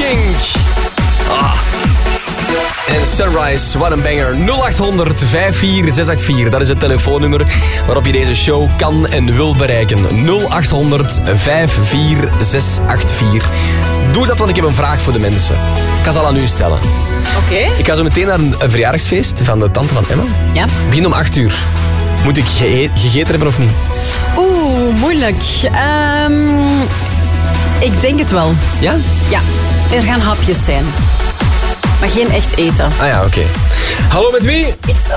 Kink. En Sunrise, what a banger. 0800 54684, dat is het telefoonnummer waarop je deze show kan en wil bereiken. 0800 54684. Doe dat, want ik heb een vraag voor de mensen. Ik ga ze al aan u stellen. Oké. Ik ga zo meteen naar een verjaardagsfeest van de tante van Emma. Ja. Begin om 8 uur. Moet ik gegeten hebben of niet? Oeh, moeilijk. Ik denk het wel. Ja? Ja, er gaan hapjes zijn. Maar geen echt eten. Ah ja, oké. Hallo, met wie?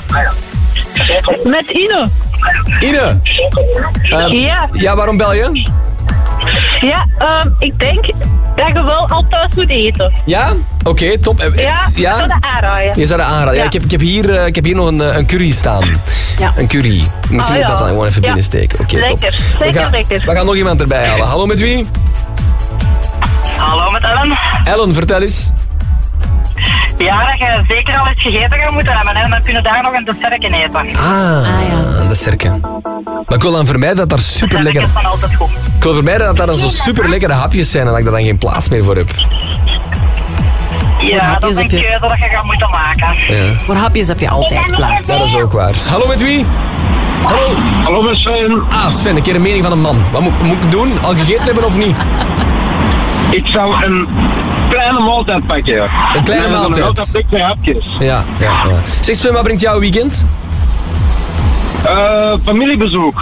Met Ine. Ine. Ja. Ja, waarom bel je? Ja, ik denk dat je wel al thuis moet eten. Ja? Oké, top. Ja, ja? dat aanraaien. Je zou dat aanraden. Ja, Ja. ik heb hier nog een curry staan. Ja. Een curry. Misschien moet ik dat dan gewoon even binnensteken. Oké, top. Lekker, zeker lekker. We gaan nog iemand erbij halen. Hallo, met wie? Hallo, met Ellen. Ellen, vertel eens. Ja, dat je zeker al iets gegeten gaat moeten hebben. En dan kunnen daar nog een dessertje eten. Ah, de cirken. Maar ik wil dan vermijden dat daar super lekker... Dat is dan altijd goed. Ik wil vermijden dat daar dan zo super lekkere hapjes zijn en dat ik daar dan geen plaats meer voor heb. Ja, dat is een heb je- keuze dat je gaat moeten maken. Ja, Voor hapjes heb je altijd plaats. dat is ook waar. Hallo, met wie? Hallo. Hallo met Sven. Ah, Sven, een keer een mening van een man. Wat moet ik doen? Al gegeten hebben of niet? Ik zou een kleine maaltijd pakken. Een kleine maaltijd. Altijd dikke hapjes. Ja. Zeg Sven, wat brengt jouw weekend? Familiebezoek.